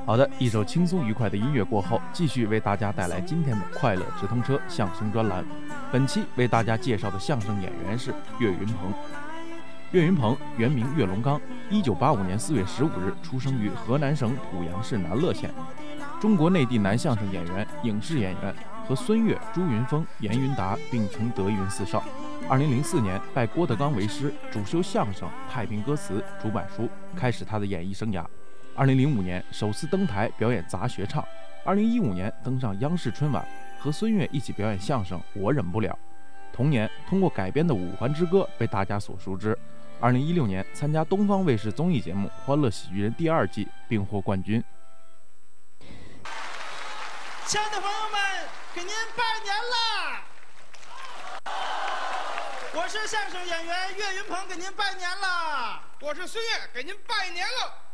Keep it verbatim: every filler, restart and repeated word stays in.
好的，一首轻松愉快的音乐过后，继续为大家带来今天的快乐直通车相声专栏。本期为大家介绍的相声演员是岳云鹏。岳云鹏原名岳龙刚，一九八五年四月十五日出生于河南省濮阳市南乐县，中国内地男相声演员、影视演员，和孙越、朱云峰、严云达并称德云四少。二零零四年拜郭德纲为师，主修相声、太平歌词，出版书，开始他的演艺生涯。二零零五年首次登台表演杂学唱，二零一五年登上央视春晚，和孙越一起表演相声《我忍不了》。同年通过改编的《五环之歌》被大家所熟知。二零一六年参加东方卫视综艺节目《欢乐喜剧人》第二季，并获冠军。 亲爱的朋友们，给您拜年啦！我是相声演员岳云鹏，给您拜年啦！ 我是孙越，给您拜年了。